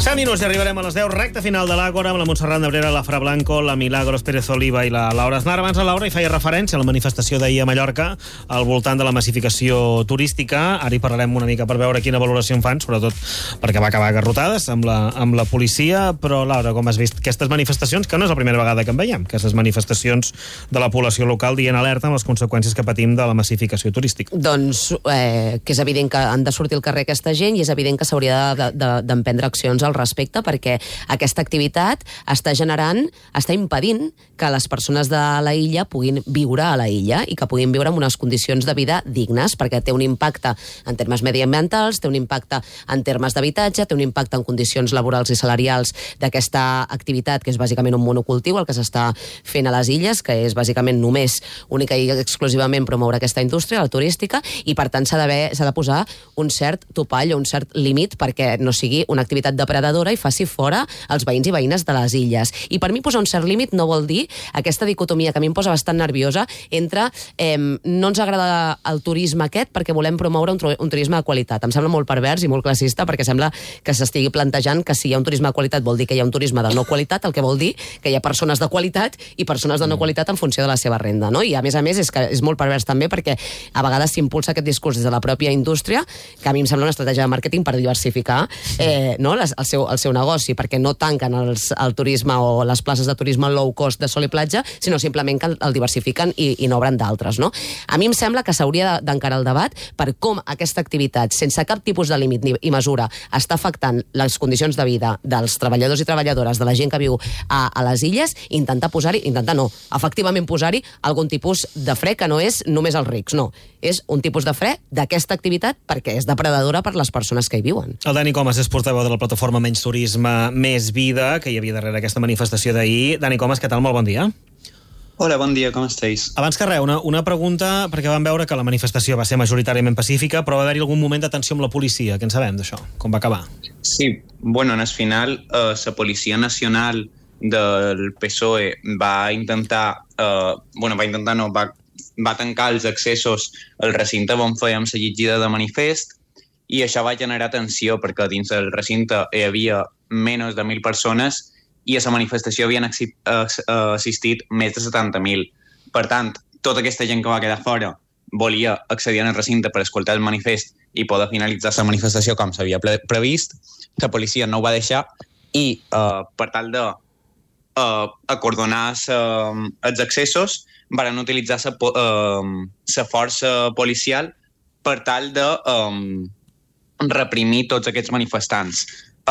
7 minuts i arribarem a les 10, recta final de l'Àgora, amb la Montserrat Nebrera, la Fra Blanco, la Milagros Pérez Oliva i la Laura Aznar. Abans la Laura hi feia referència a la manifestació d'ahir a Mallorca al voltant de la massificació turística. Ara hi parlarem una mica per veure quina valoració en fan, sobretot perquè va acabar garrotades amb la policia. Però, Laura, com has vist aquestes manifestacions, que no és la primera vegada que en veiem, aquestes manifestacions de la població local dient alerta amb les conseqüències que patim de la massificació turística? Doncs que és evident que han de sortir al carrer aquesta gent i és evident que s'hauria d'emprendre accions al respecte, perquè aquesta activitat està impedint que les persones de la illa puguin viure a la illa i que puguin viure en unes condicions de vida dignes, perquè té un impacte en termes mediambientals, té un impacte en termes d'habitatge, té un impacte en condicions laborals i salarials d'aquesta activitat, que és bàsicament un monocultiu, el que s'està fent a les illes, que és bàsicament només, única i exclusivament promoure aquesta indústria, la turística, i per tant s'ha de posar un cert topall o un cert límit perquè no sigui una activitat depredadora i faci fora els veïns i veïnes de les illes. I per mi posar un cert límit no vol dir aquesta dicotomia que a mi em posa bastant nerviosa entre no ens agrada el turisme aquest perquè volem promoure un turisme de qualitat. Em sembla molt pervers i molt classista, perquè sembla que s'estigui plantejant que si hi ha un turisme de qualitat vol dir que hi ha un turisme de no qualitat, el que vol dir que hi ha persones de qualitat i persones de no qualitat en funció de la seva renda, no? I a més és molt pervers també perquè a vegades s'impulsa aquest discurs des de la pròpia indústria, que a mi em sembla una estratègia de màrqueting per diversificar el seu negoci, perquè no tanquen el turisme o les places de turisme low cost de sol i platja, sinó simplement que el diversifiquen i n'obren d'altres, no? A mi em sembla que s'hauria d'encarar el debat per com aquesta activitat, sense cap tipus de límit i mesura, està afectant les condicions de vida dels treballadors i treballadores, de la gent que viu a les illes, efectivament posar-hi algun tipus de fre que no és només els rics, no. És un tipus de fre d'aquesta activitat perquè és depredadora per les persones que hi viuen. El Dani Comas és portaveu de la plataforma Menys Turisme, Més Vida, que hi havia darrere aquesta manifestació d'ahir. Dani Comas, què tal? Molt bon dia. Hola, bon dia, com esteu? Abans que res, una pregunta, perquè vam veure que la manifestació va ser majoritàriament pacífica, però va haver-hi algun moment de tensió amb la policia. Què en sabem d'això? Com va acabar? Sí, bueno, en el final, la Policia Nacional del PSOE va tancar els accessos al recinte on fèiem la llegida de manifest, i això va generar tensió perquè dins del recinte hi havia menys de 1.000 persones i a la manifestació havien assistit més de 70.000. Per tant, tota aquesta gent que va quedar fora volia accedir al recinte per escoltar el manifest i poder finalitzar la manifestació com s'havia previst. La policia no ho va deixar i per tal de acordonar els accessos van utilitzar la força policial per tal de reprimir tots aquests manifestants.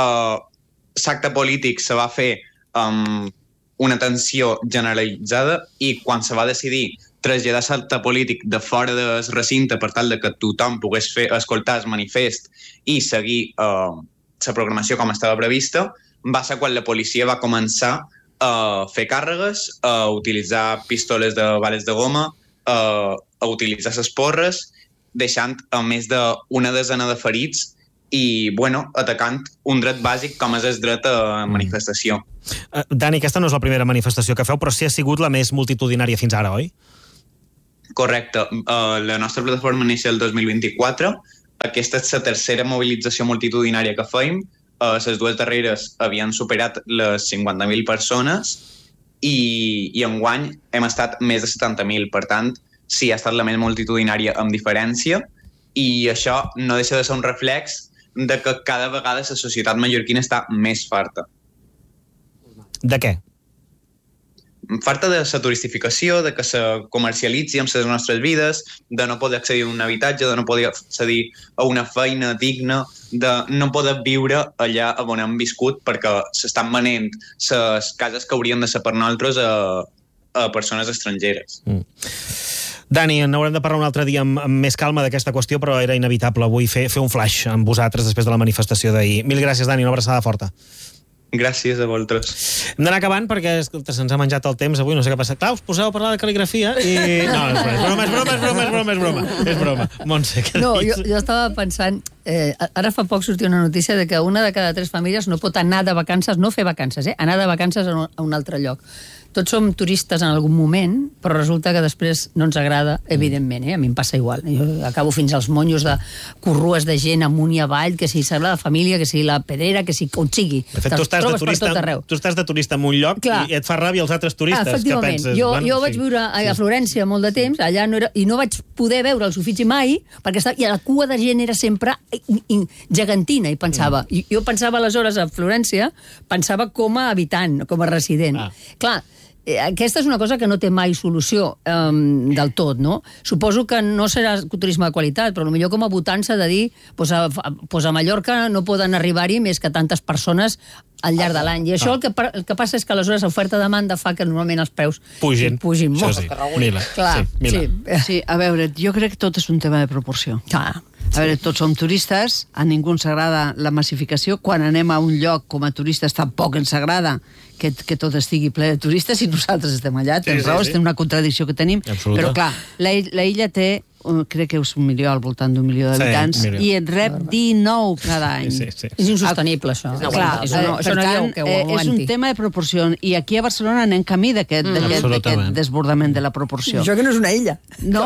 L'acte polític se va fer amb una tensió generalitzada i quan se va decidir traslladar l'acte polític de fora del recinte per tal de que tothom pogués escoltar el manifest i seguir la programació com estava prevista, va ser quan la policia va començar a fer càrregues, a utilitzar pistoles de bales de goma, a utilitzar les porres, deixant a més d'una desena de ferits i, atacant un dret bàsic com és el dret a manifestació. Dani, aquesta no és la primera manifestació que feu, però sí ha sigut la més multitudinària fins ara, oi? Correcte. La nostra plataforma inicia el 2024. Aquesta és la tercera mobilització multitudinària que fem. Les dues darreres havien superat les 50.000 persones i enguany hem estat més de 70.000. Per tant, sí, ha estat la més multitudinària amb diferència, i això no deixa de ser un reflex de que cada vegada la societat mallorquina està més farta. De què? Farta de la turistificació, de que se comercialitzi amb les nostres vides, de no poder accedir a un habitatge, de no poder accedir a una feina digna, de no poder viure allà on hem viscut perquè s'estan venent les cases que haurien de ser per nosaltres a persones estrangeres. Dani, n'haurem de parlar un altre dia amb més calma d'aquesta qüestió, però era inevitable avui fer un flash amb vosaltres després de la manifestació d'ahir. Mil gràcies, Dani, una abraçada forta. Gràcies a vosaltres. Hem d'anar acabant perquè se'ns ha menjat el temps avui, no sé què passa. Clar, us poseu a parlar de cal·ligrafia i... No, és broma. Montse, què no, jo estava pensant, ara fa poc sortia una notícia de que una de cada 3 famílies no pot anar de vacances, no fer vacances, anar de vacances a un altre lloc. Tots som turistes en algun moment, però resulta que després no ens agrada, evidentment, a mi em passa igual. Jo acabo fins als monjos de corrues de gent amunt i avall, que si Sagrada Família, que si la Pedrera, que si on sigui. De fet, tu estàs de turista en un lloc i et fa ràbia els altres turistes. Efectivament. Jo vaig viure a Florència molt de temps, allà i no vaig poder veure el Uffizi mai, perquè la cua de gent era sempre gegantina, i pensava. Jo pensava aleshores a Florència, pensava com a habitant, com a resident. Clar, aquesta és una cosa que no té mai solució del tot, no? Suposo que no serà turisme de qualitat, però potser com a votant s'ha de dir a Mallorca no poden arribar-hi més que tantes persones al llarg de l'any. I això el que passa és que aleshores l'oferta-demanda fa que normalment els preus pugin molt. Això sí, Mila. Sí, a veure, jo crec que tot és un tema de proporció. A veure, tots som turistes, a ningú ens agrada la massificació. Quan anem a un lloc com a turistes tampoc ens agrada que tot estigui ple de turistes i nosaltres estem allà. Tens raó, és una contradicció que tenim. Però clar, la illa té, crec que és 1 milió, al voltant d'1 milió d'habitants, i en rep 19 cada any. És insostenible, això. Clar, per tant, és un tema de proporció, i aquí a Barcelona anem camí d'aquest desbordament de la proporció. Això que no és una illa. No,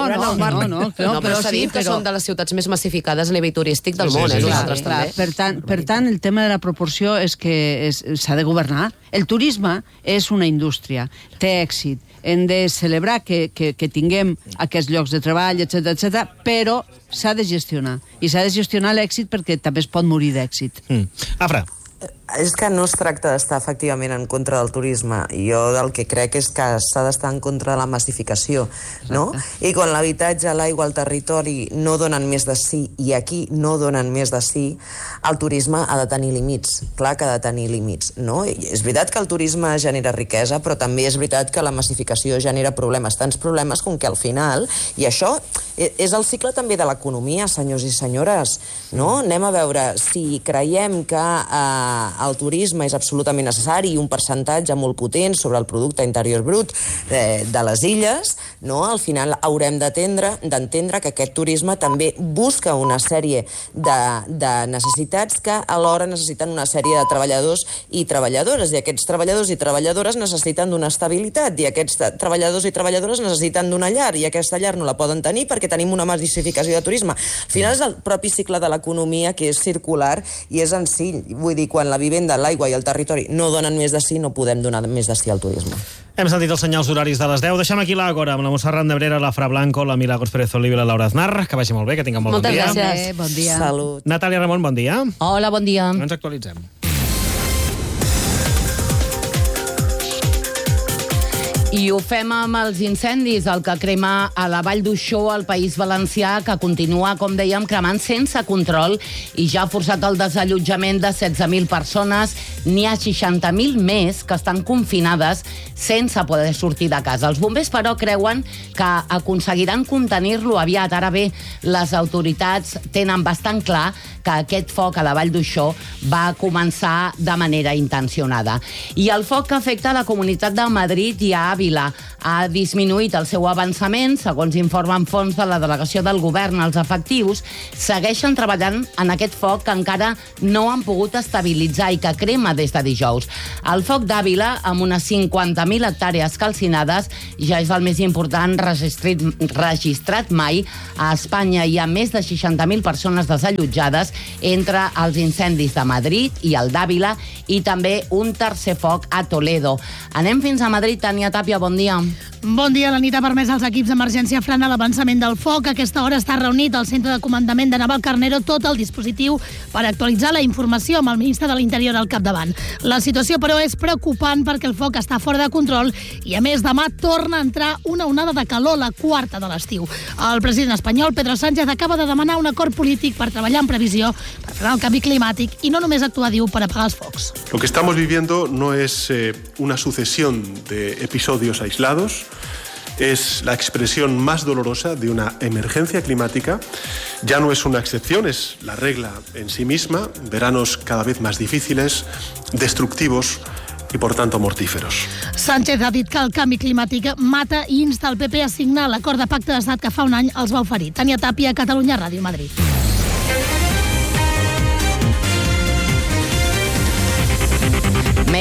però s'ha dit que són de les ciutats més massificades a nivell turístic del món, nosaltres també. Per tant, el tema de la proporció és que s'ha de governar. El turisme és una indústria, té èxit. Hem de celebrar que tinguem aquests llocs de treball, etc, però s'ha de gestionar. I s'ha de gestionar l'èxit perquè també es pot morir d'èxit. Afra. És que no es tracta d'estar efectivament en contra del turisme. Jo del que crec és que s'ha d'estar en contra de la massificació, no? I quan l'habitatge, l'aigua, el territori no donen més de sí, i aquí no donen més de sí, el turisme ha de tenir límits. Clar que ha de tenir límits, no? I és veritat que el turisme genera riquesa, però també és veritat que la massificació genera problemes. Tants problemes com que al final, i això és el cicle també de l'economia, senyors i senyores, no? Anem a veure, si creiem que el turisme és absolutament necessari i un percentatge molt potent sobre el producte interior brut de les illes, no? Al final haurem d'entendre que aquest turisme també busca una sèrie de necessitats que alhora necessiten una sèrie de treballadors i treballadores, i aquests treballadors i treballadores necessiten d'una estabilitat, i aquests treballadors i treballadores necessiten d'una llar, i aquesta llar no la poden tenir perquè tenim una massificació de turisme. Al final és el propi cicle de l'economia que és circular i és senzill. Vull dir, quan la vivenda, l'aigua i el territori no donen més de sí, no podem donar més de sí al turisme. Hem sentit els senyals horaris de les 10. Deixem aquí l'Àgora amb la Montserrat Nebrera, la Fra Blanco, la Milagros Pérez Oliva i la Laura Aznar. Que vagi molt bé, que tinguem molt bon dia. Moltes gràcies. Bon dia. Salut. Natàlia Ramon, bon dia. Hola, bon dia. Ens actualitzem. I ho fem amb els incendis, el que crema a la Vall d'Uixó, al País Valencià, que continua, com dèiem, cremant sense control i ja ha forçat el desallotjament de 16.000 persones. N'hi ha 60.000 més que estan confinades sense poder sortir de casa. Els bombers, però, creuen que aconseguiran contenir-lo aviat. Ara bé, les autoritats tenen bastant clar que aquest foc a la Vall d'Uixó va començar de manera intencionada. I el foc que afecta la Comunitat de Madrid i a Àvila ha disminuït el seu avançament, segons informen fonts de la delegació del govern. Els efectius segueixen treballant en aquest foc que encara no han pogut estabilitzar i que crema des de dijous. El foc d'Àvila, amb unes 50.000 hectàrees calcinades, ja és el més important registrat mai a Espanya. Hi ha més de 60.000 persones desallotjades entre els incendis de Madrid i el d'Àvila, i també un tercer foc a Toledo. Anem fins a Madrid. Tània Tàpia, bon dia. Bon dia. La nit ha permès als equips d'emergència frenar l'avançament del foc. A aquesta hora està reunit al centre de comandament de Navalcarnero tot el dispositiu per actualitzar la informació amb el ministre de l'Interior al capdavant. La situació, però, és preocupant perquè el foc està fora de control i, a més, demà torna a entrar una onada de calor, la quarta de l'estiu. El president espanyol, Pedro Sánchez, acaba de demanar un acord polític per treballar en previsió, per frenar el canvi climàtic i no només actuar, diu, per apagar els focs. Lo que estamos viviendo no es una sucesión de episodios aislados, es la expresión más dolorosa de una emergencia climática. Ya no es una excepción, es la regla en sí misma. Veranos cada vez más difíciles, destructivos i, per tant, mortíferos. Sánchez ha dit que el canvi climàtic mata i insta el PP a signar l'acord de pacte d'estat que fa un any els va oferir. Tània Tàpia, Catalunya Ràdio, Madrid.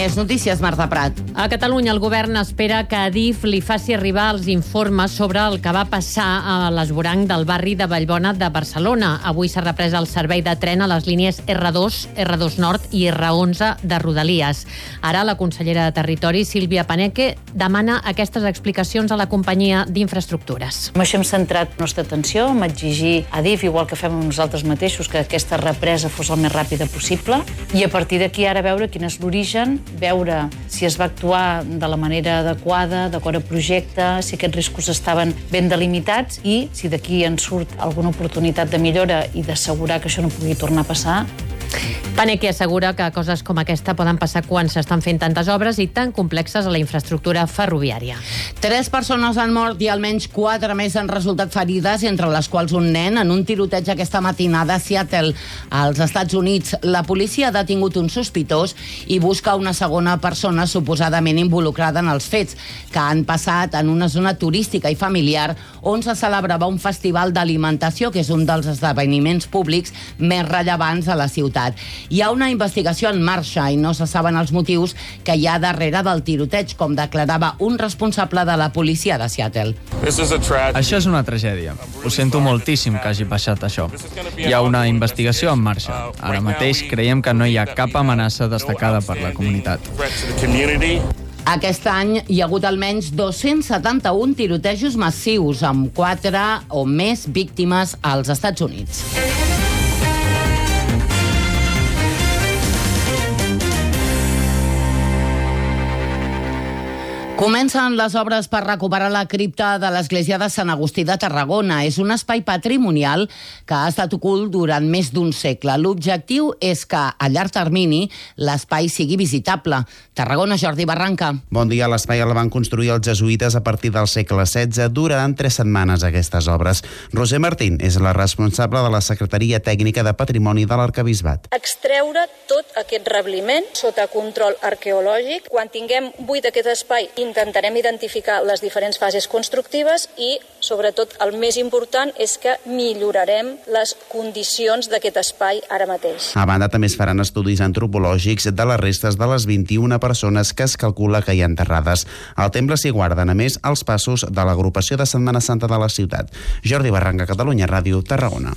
Més notícies, Marta Prat. A Catalunya, el govern espera que Adif li faci arribar els informes sobre el que va passar a l'esvoranc del barri de Vallbona de Barcelona. Avui s'ha reprès el servei de tren a les línies R2, R2 Nord i R11 de Rodalies. Ara la consellera de Territori, Sílvia Paneque, demana aquestes explicacions a la companyia d'infraestructures. Amb això hem centrat la nostra atenció, en exigir a Adif, igual que fem amb nosaltres mateixos, que aquesta represa fos el més ràpida possible, i a partir d'aquí ara veure quin és l'origen, veure si es va actuar de la manera adequada, d'acord a projecte, si aquests riscos estaven ben delimitats i si d'aquí en surt alguna oportunitat de millora i d'assegurar que això no pugui tornar a passar. Paneque assegura que coses com aquesta poden passar quan s'estan fent tantes obres i tan complexes a la infraestructura ferroviària. 3 persones han mort i almenys 4 més han resultat ferides, entre les quals un nen, en un tiroteig aquesta matinada a Seattle, als Estats Units. La policia ha detingut un sospitós i busca una segona persona suposadament involucrada en els fets, que han passat en una zona turística i familiar on se celebrava un festival d'alimentació, que és un dels esdeveniments públics més rellevants a la ciutat. Hi ha una investigació en marxa i no se saben els motius que hi ha darrere del tiroteig, com declarava un responsable de la policia de Seattle. Això és una tragèdia. Ho sento moltíssim que hagi passat això. Hi ha una investigació en marxa. Ara mateix creiem que no hi ha cap amenaça destacada per la comunitat. Aquest any hi ha hagut almenys 271 tirotejos massius, amb 4 o més víctimes als Estats Units. Comencen les obres per recuperar la cripta de l'església de Sant Agustí de Tarragona. És un espai patrimonial que ha estat ocult durant més d'un segle. L'objectiu és que, a llarg termini, l'espai sigui visitable. Tarragona, Jordi Barranca. Bon dia. L'espai el van construir els jesuïtes a partir del segle XVI. Duraran 3 setmanes aquestes obres. Roser Martín és la responsable de la Secretaria Tècnica de Patrimoni de l'Arquebisbat. Extreure tot aquest rebliment sota control arqueològic. Quan tinguem buit aquest espai, intentarem identificar les diferents fases constructives i, sobretot, el més important és que millorarem les condicions d'aquest espai ara mateix. A banda, també es faran estudis antropològics de les restes de les 21 persones que es calcula que hi ha enterrades. Al temple s'hi guarden, a més, els passos de l'agrupació de Setmana Santa de la ciutat. Jordi Barranca, Catalunya Ràdio, Tarragona.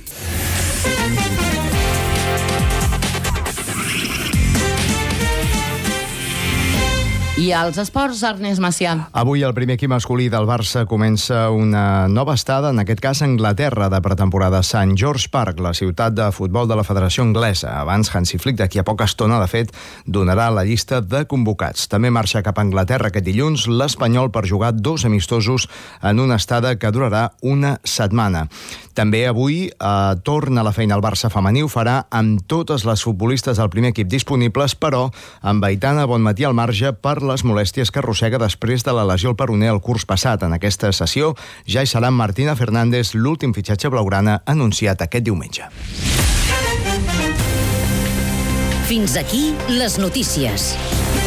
I als esports, Ernest Macià. Avui el primer equip masculí del Barça comença una nova estada, en aquest cas a Anglaterra, de pretemporada. St. George Park, la ciutat de futbol de la Federació Anglesa. Abans, Hansi Flick, d'aquí a poca estona, de fet, donarà la llista de convocats. També marxa cap a Anglaterra aquest dilluns l'Espanyol per jugar 2 amistosos en una estada que durarà una setmana. També avui torna a la feina el Barça femení, ho farà amb totes les futbolistes del primer equip disponibles, però amb Aitana Bonmatí al marge per les molèsties que arrossega després de la lesió al peroné el curs passat. En aquesta sessió ja hi serà Martina Fernández, l'últim fitxatge blaugrana anunciat aquest diumenge. Fins aquí les notícies.